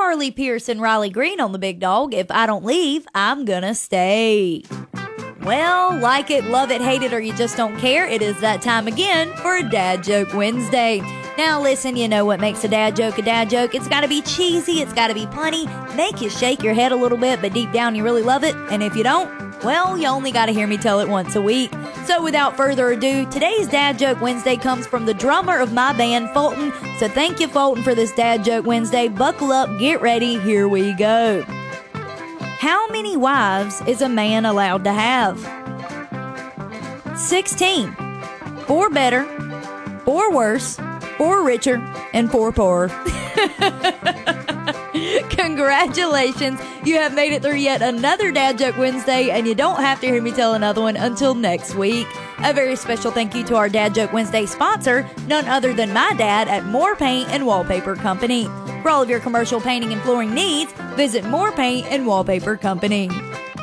Carly Pierce and Riley Green on the Big Dog. If I don't leave, I'm gonna stay. Well, like it, love it, hate it, or you just don't care, it is that time again for a Dad Joke Wednesday. Now listen, you know what makes a dad joke a dad joke. It's gotta be cheesy, it's gotta be punny, make you shake your head a little bit, but deep down you really love it. And if you don't, well, you only gotta hear me tell it once a week. So without further ado, today's Dad Joke Wednesday comes from the drummer of my band, Fulton. So thank you, Fulton, for this Dad Joke Wednesday. Buckle up, get ready, here we go. How many wives is a man allowed to have? 16. 4 better, 4 worse, 4 richer, and 4 poorer. Congratulations, you have made it through yet another Dad Joke Wednesday, and you don't have to hear me tell another one until next week. A very special thank you to our Dad Joke Wednesday sponsor, none other than my dad at Moore Paint and Wallpaper Company. For all of your commercial painting and flooring needs, visit Moore Paint and Wallpaper Company.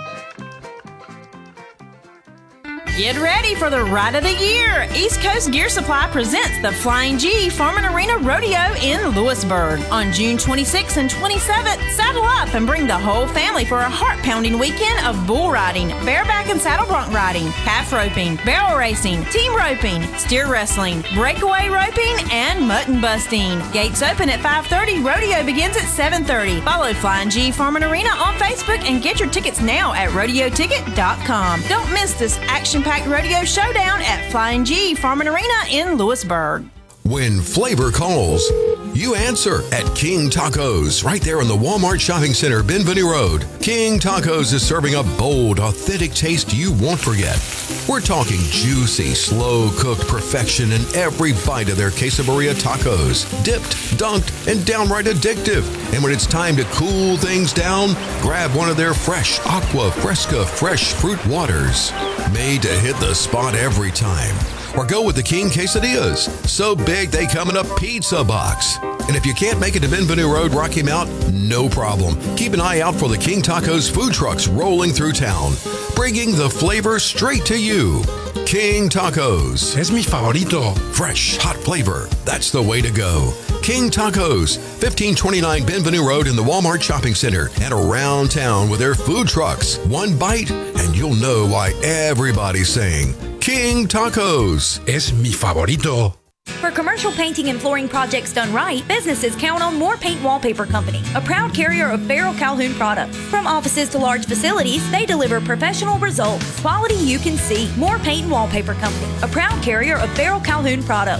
Get ready for the ride of the year. East Coast Gear Supply presents the Flying G Farm and Arena Rodeo in Lewisburg. On June 26th and 27th, saddle up and bring the whole family for a heart-pounding weekend of bull riding, bareback and saddle bronc riding, calf roping, barrel racing, team roping, steer wrestling, breakaway roping, and mutton busting. Gates open at 5:30. Rodeo begins at 7:30. Follow Flying G Farm and Arena on Facebook and get your tickets now at rodeoticket.com. Don't miss this action-packed rodeo showdown at Flying G Farm and Arena in Lewisburg. When flavor calls, you answer at King Tacos, right there in the Walmart Shopping Center, Benvenue Road. King Tacos is serving a bold, authentic taste you won't forget. We're talking juicy, slow-cooked perfection in every bite of their quesadilla tacos. Dipped, dunked, and downright addictive. And when it's time to cool things down, grab one of their fresh Aqua Fresca fresh fruit waters. Made to hit the spot every time. Or go with the King Quesadillas. So big they come in a pizza box. And if you can't make it to Benvenue Road, Rocky Mount, no problem. Keep an eye out for the King Tacos food trucks rolling through town, bringing the flavor straight to you. King Tacos. Es mi favorito. Fresh, hot flavor. That's the way to go. King Tacos, 1529 Benvenue Road in the Walmart Shopping Center and around town with their food trucks. One bite and you'll know why everybody's saying King Tacos. Es mi favorito. For commercial painting and flooring projects done right, businesses count on Moore Paint Wallpaper Company, a proud carrier of Farrell Calhoun products. From offices to large facilities, they deliver professional results. Quality you can see. Moore Paint and Wallpaper Company, a proud carrier of Farrell Calhoun products.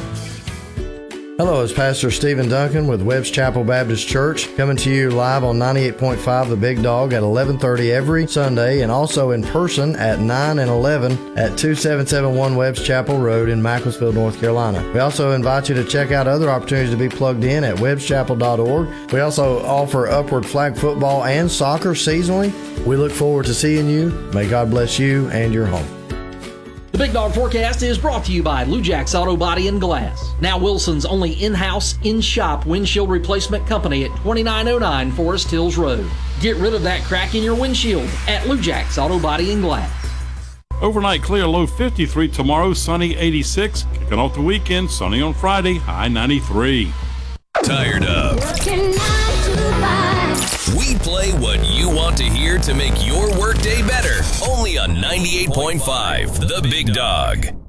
Hello, it's Pastor Stephen Duncan with Webb's Chapel Baptist Church, coming to you live on 98.5 The Big Dog at 11:30 every Sunday, and also in person at 9 and 11 at 2771 Webb's Chapel Road in Macclesfield, North Carolina. We also invite you to check out other opportunities to be plugged in at webbschapel.org. We also offer upward flag football and soccer seasonally. We look forward to seeing you. May God bless you and your home. The Big Dog Forecast is brought to you by Lujack's Auto Body and Glass. Now Wilson's only in-house, in-shop windshield replacement company at 2909 Forest Hills Road. Get rid of that crack in your windshield at Lujack's Auto Body and Glass. Overnight clear, low 53 tomorrow, sunny 86. Kicking off the weekend, sunny on Friday, high 93. Tired of? We play what you want to hear to make your workday better. Only on 98.5 The Big Dog.